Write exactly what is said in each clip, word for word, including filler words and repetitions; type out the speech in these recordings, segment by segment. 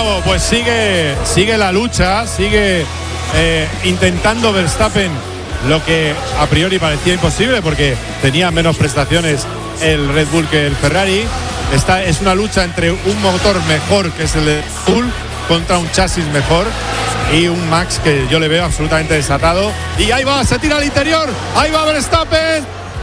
Bueno, pues sigue, sigue la lucha, sigue eh, intentando Verstappen lo que a priori parecía imposible porque tenía menos prestaciones el Red Bull que el Ferrari. Esta es una lucha entre un motor mejor, que es el de Red Bull, contra un chasis mejor y un Max que yo le veo absolutamente desatado. Y ahí va, se tira al interior, ahí va Verstappen,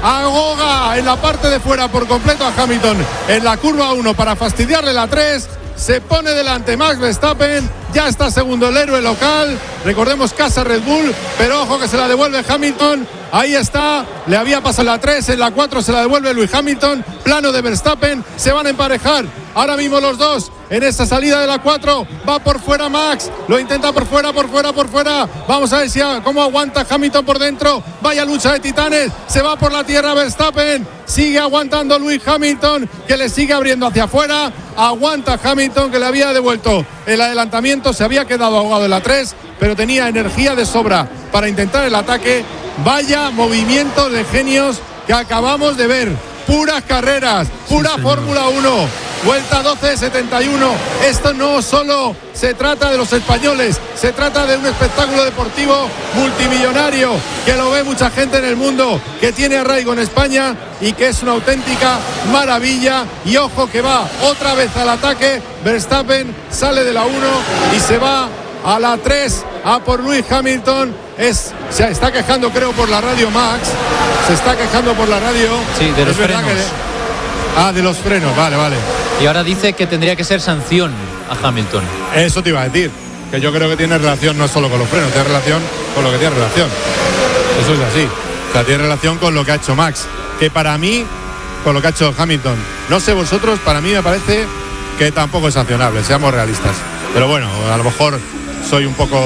ahoga en la parte de fuera por completo a Hamilton en la curva uno para fastidiarle la tres. Se pone delante Max Verstappen, ya está segundo el héroe local. Recordemos casa Red Bull, pero ojo que se la devuelve Hamilton. Ahí está, le había pasado la tres, en la cuatro se la devuelve Lewis Hamilton. Plano de Verstappen, se van a emparejar ahora mismo los dos. En esa salida de la cuatro, va por fuera Max, lo intenta por fuera, por fuera, por fuera. Vamos a ver si a, cómo aguanta Hamilton por dentro. Vaya lucha de titanes, se va por la tierra Verstappen. Sigue aguantando Lewis Hamilton, que le sigue abriendo hacia afuera. Aguanta Hamilton, que le había devuelto el adelantamiento, se había quedado ahogado en la tres, pero tenía energía de sobra para intentar el ataque. Vaya movimiento de genios que acabamos de ver. Puras carreras, pura sí, Fórmula uno. Vuelta doce setenta y uno. Esto no solo se trata de los españoles, se trata de un espectáculo deportivo multimillonario que lo ve mucha gente en el mundo, que tiene arraigo en España y que es una auténtica maravilla. Y ojo que va otra vez al ataque. Verstappen sale de la uno y se va a la tres a por Lewis Hamilton. Es, se está quejando creo por la radio Max, se está quejando por la radio. Sí, de los frenos. De, ah, de los frenos, vale, vale. Y ahora dice que tendría que ser sanción a Hamilton. Eso te iba a decir, que yo creo que tiene relación no solo con los frenos, tiene relación con lo que tiene relación. Eso es así. O sea, tiene relación con lo que ha hecho Max, que para mí, con lo que ha hecho Hamilton. No sé vosotros, para mí me parece que tampoco es sancionable, seamos realistas. Pero bueno, a lo mejor soy un poco...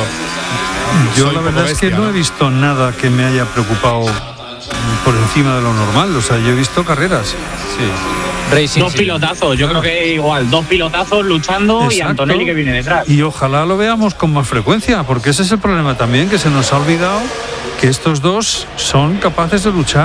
Yo la verdad bestia, es que no, no he visto nada que me haya preocupado por encima de lo normal. O sea, yo he visto carreras. Sí. Racing, dos sí. pilotazos, yo creo que igual, dos pilotazos luchando. Exacto. Y Antonelli que viene detrás. Y ojalá lo veamos con más frecuencia, porque ese es el problema también, que se nos ha olvidado que estos dos son capaces de luchar.